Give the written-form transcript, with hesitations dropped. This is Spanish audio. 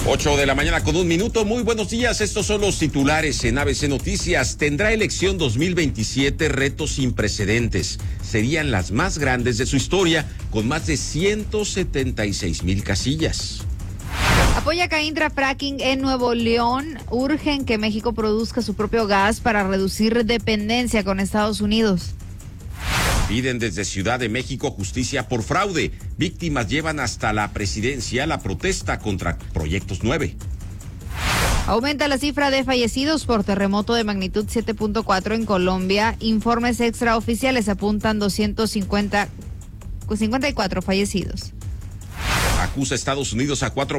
8:01 a.m. Muy buenos días. Estos son los titulares en ABC Noticias. Tendrá elección 2027 retos sin precedentes. Serían las más grandes de su historia, con más de 176,000 casillas. Apoya Caintra Fracking en Nuevo León. Urgen que México produzca su propio gas para reducir dependencia con Estados Unidos. Piden desde Ciudad de México justicia por fraude. Víctimas llevan hasta la presidencia la protesta contra Proyectos 9. Aumenta la cifra de fallecidos por terremoto de magnitud 7.4 en Colombia. Informes extraoficiales apuntan 254 fallecidos. Acusa Estados Unidos a 4